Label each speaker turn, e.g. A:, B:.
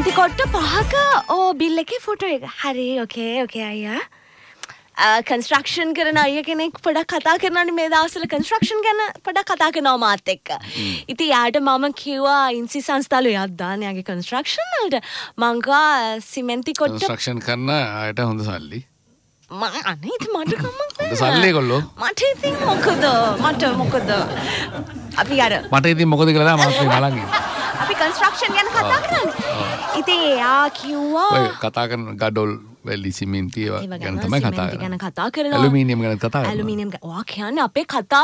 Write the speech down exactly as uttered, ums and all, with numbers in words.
A: සිමෙන්ති කොට්ට පහක ඕ බිල් එකේ ෆොටෝ එක. හරි ඕකේ ඕකේ අයියා. කන්ස්ට්‍රක්ෂන් කරන අය කෙනෙක් පොඩක් කතා කරනවානේ මේ දවස්වල කන්ස්ට්‍රක්ෂන් ගැන පොඩක් කතා කරනවා මාත් එක්ක. ඉතින් යාට මම කිව්වා ඉන්සි සංස්ථාලු යද්දාන යාගේ කන්ස්ට්‍රක්ෂන් වලට. මං ගා සිමෙන්ති කොට්ට
B: කන්ස්ට්‍රක්ෂන් කරන අයට හොඳ සල්ලි.
A: මම අනේ ඉතින් මට කමක් නැහැ.
B: හොඳ සල්ලි ඒගොල්ලෝ.
A: මට ඉතින් මොකද? මට මොකද? අපි අර
B: මට ඉතින් මොකද කියලා තමයි මම බලන් ඉන්නේ.
A: අපි කන්ස්ට්‍රක්ෂන් ගැන කතා කරන්නේ. ඉතින් එයා කිව්වා
B: ඔය කතා කරන ගඩොල් වැලි සිමෙන්ති ඒවා ගැන තමයි කතා කරන්නේ.
A: ගැන කතා කරනවා.
B: ඇලුමිනියම් ගැන කතා කරනවා.
A: ඇලුමිනියම් ඔයා කියන්නේ අපේ කතා